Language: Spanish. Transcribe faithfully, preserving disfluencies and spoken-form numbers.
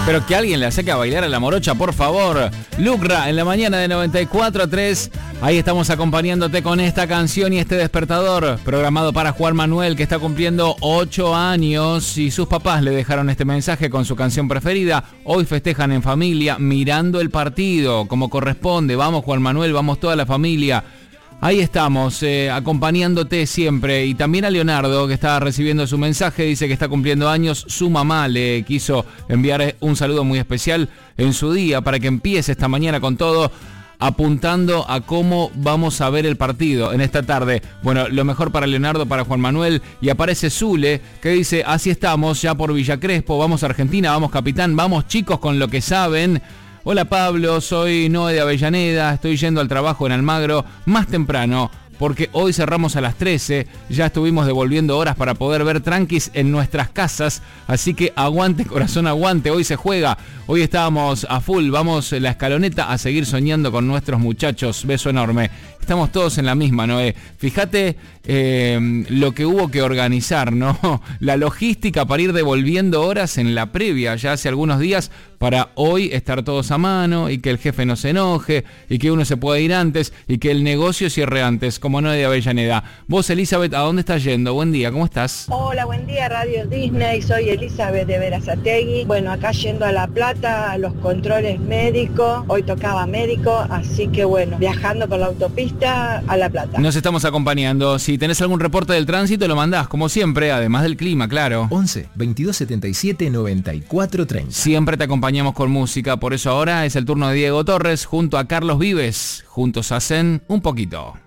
Pero que alguien le saque a bailar a la morocha, por favor. Lucra, en la mañana de noventa y cuatro tres. Ahí estamos acompañándote con esta canción y este despertador programado para Juan Manuel, que está cumpliendo ocho años y sus papás le dejaron este mensaje con su canción preferida. Hoy festejan en familia mirando el partido como corresponde. Vamos Juan Manuel, vamos toda la familia. Ahí estamos, eh, acompañándote siempre. Y también a Leonardo, que está recibiendo su mensaje, dice que está cumpliendo años. Su mamá le quiso enviar un saludo muy especial en su día para que empiece esta mañana con todo, apuntando a cómo vamos a ver el partido en esta tarde. Bueno, lo mejor para Leonardo, para Juan Manuel. Y aparece Zule, que dice, así estamos, ya por Villa Crespo, vamos Argentina, vamos capitán, vamos chicos con lo que saben. Hola Pablo, soy Noé de Avellaneda, estoy yendo al trabajo en Almagro más temprano porque hoy cerramos a las trece, ya estuvimos devolviendo horas para poder ver tranquis en nuestras casas, así que aguante corazón, aguante, hoy se juega, hoy estábamos a full, vamos la escaloneta a seguir soñando con nuestros muchachos, beso enorme. Estamos todos en la misma, Noé. Fíjate eh, lo que hubo que organizar, ¿no? La logística para ir devolviendo horas en la previa, ya hace algunos días, para hoy estar todos a mano y que el jefe no se enoje y que uno se pueda ir antes y que el negocio cierre antes, como Noé de Avellaneda. Vos, Elizabeth, ¿a dónde estás yendo? Buen día, ¿cómo estás? Hola, buen día, Radio Disney. Soy Elizabeth de Berazategui. Bueno, acá yendo a La Plata, a los controles médicos. Hoy tocaba médico, así que bueno, viajando por la autopista a La Plata. Nos estamos acompañando. Si tenés algún reporte del tránsito, lo mandás, como siempre, además del clima, claro. once, veintidós setenta y siete, noventa y cuatro treinta. Siempre te acompañamos con música, por eso ahora es el turno de Diego Torres junto a Carlos Vives. Juntos hacen un poquito.